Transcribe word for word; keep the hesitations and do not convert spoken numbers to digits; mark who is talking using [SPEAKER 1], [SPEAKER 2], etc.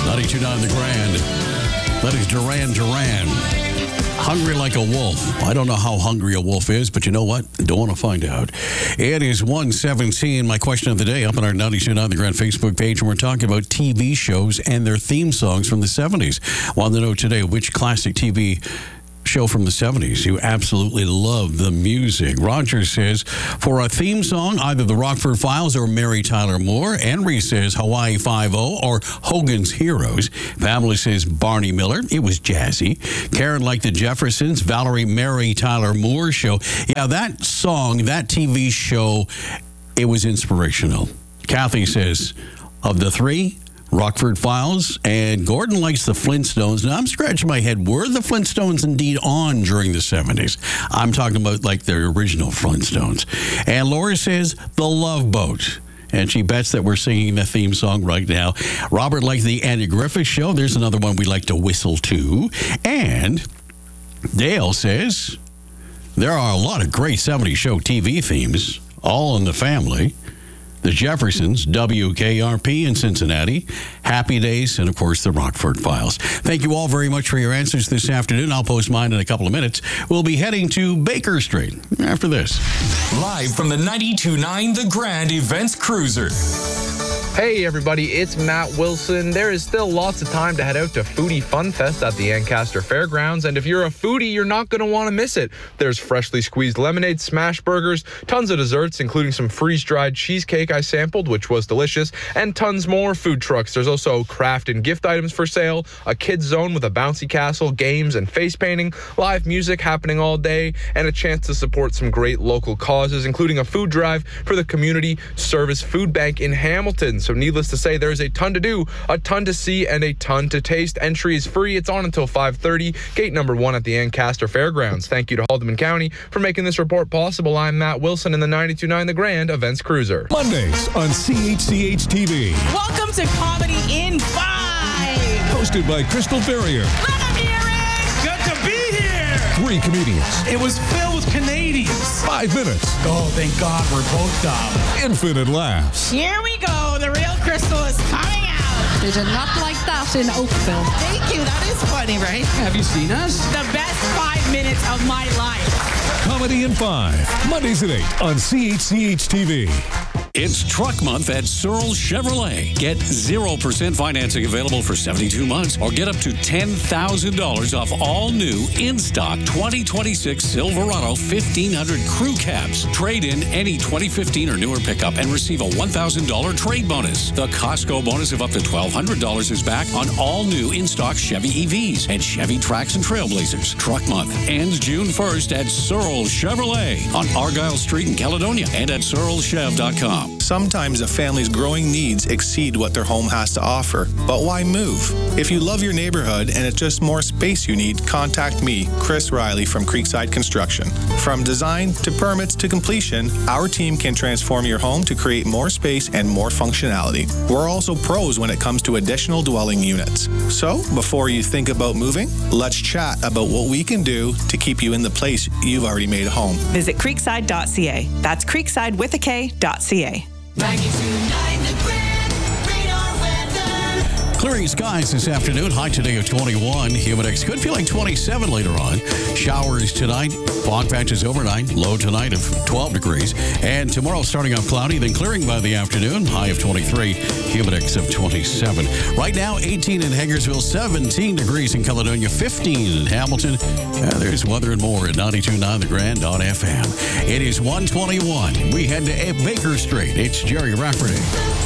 [SPEAKER 1] ninety-two point nine The Grand. That is Duran Duran. Hungry like a wolf. I don't know how hungry a wolf is, but you know what? Don't want to find out. It is one seventeen. My question of the day up on our ninety-two point nine The Grand Facebook page, and we're talking about T V shows and their theme songs from the seventies. Want to know today which classic T V show from the seventies you absolutely love the music. Roger says, for a theme song, either the Rockford Files or Mary Tyler Moore. Henry says Hawaii Five-O or Hogan's Heroes. Pamela says Barney Miller. It was jazzy. Karen liked the Jeffersons. Valerie, Mary Tyler Moore show. Yeah, that song, that T V show, it was inspirational. Kathy says, of the three, Rockford Files, and Gordon likes the Flintstones. Now, I'm scratching my head. Were the Flintstones indeed on during the seventies? I'm talking about like the original Flintstones. And Laura says The Love Boat. And she bets that we're singing the theme song right now. Robert liked the Andy Griffith Show. There's another one we like to whistle to. And Dale says there are a lot of great seventies show T V themes, All in the Family, the Jeffersons, W K R P in Cincinnati, Happy Days, and, of course, the Rockford Files. Thank you all very much for your answers this afternoon. I'll post mine in a couple of minutes. We'll be heading to Baker Street after this.
[SPEAKER 2] Live from the ninety-two point nine The Grand Events Cruiser.
[SPEAKER 3] Hey everybody, it's Matt Wilson. There is still lots of time to head out to Foodie Fun Fest at the Ancaster Fairgrounds, and if you're a foodie, you're not going to want to miss it. There's freshly squeezed lemonade, smash burgers, tons of desserts, including some freeze-dried cheesecake I sampled, which was delicious, and tons more food trucks. There's also craft and gift items for sale, a kids zone with a bouncy castle, games, and face painting, live music happening all day, and a chance to support some great local causes, including a food drive for the Community Service Food Bank in Hamilton. So needless to say, there's a ton to do, a ton to see, and a ton to taste. Entry is free. It's on until five thirty. Gate number one at the Ancaster Fairgrounds. Thank you to Haldeman County for making this report possible. I'm Matt Wilson in the ninety-two point nine The Grand Events Cruiser.
[SPEAKER 4] Mondays on C H C H T V.
[SPEAKER 5] Welcome to Comedy in Five.
[SPEAKER 4] Hosted by Crystal Ferrier.
[SPEAKER 5] Let them hear it.
[SPEAKER 6] Good to be here.
[SPEAKER 4] Three comedians.
[SPEAKER 6] It was filled with Canadians.
[SPEAKER 4] Five minutes.
[SPEAKER 6] Oh, thank God we're both dumb.
[SPEAKER 4] Infinite laughs.
[SPEAKER 5] Here we go. The real Crystal is coming out.
[SPEAKER 7] They did not like that in Oakville.
[SPEAKER 5] Thank you. That is funny, right?
[SPEAKER 6] Have you seen us?
[SPEAKER 5] The best five minutes of my life.
[SPEAKER 4] Comedy in Five. Mondays at eight on C H C H T V.
[SPEAKER 1] It's Truck Month at Searle Chevrolet. Get zero percent financing available for seventy-two months or get up to ten thousand dollars off all new in-stock twenty twenty-six Silverado fifteen hundred crew cabs. Trade in any twenty fifteen or newer pickup and receive a one thousand dollars trade bonus. The Costco bonus of up to twelve hundred dollars is back on all new in-stock Chevy E Vs and Chevy Trax and Trailblazers. Truck Month ends June first at Searle Chevrolet on Argyle Street in Caledonia and at searle chev dot com.
[SPEAKER 8] Sometimes a family's growing needs exceed what their home has to offer. But why move? If you love your neighborhood and it's just more space you need, contact me, Chris Riley from Creekside Construction. From design to permits to completion, our team can transform your home to create more space and more functionality. We're also pros when it comes to additional dwelling units. So, before you think about moving, let's chat about what we can do to keep you in the place you've already made a home.
[SPEAKER 9] Visit creekside dot c a. That's creekside with a K dot c a.
[SPEAKER 5] ninety-two point nine The Grand Radar Weather.
[SPEAKER 1] Clearing skies this afternoon. High today of twenty-one. Humidex could feel like twenty-seven later on. Showers tonight. Fog patches overnight. Low tonight of twelve degrees. And tomorrow starting off cloudy, then clearing by the afternoon. High of twenty-three. Humidex of twenty-seven. Right now, eighteen in Hagersville, seventeen degrees in Caledonia, fifteen in Hamilton. Uh, there's weather and more at ninety-two point nine The Grand dot F M. It is one twenty-one. We head to Baker Street. It's Jerry Rafferty.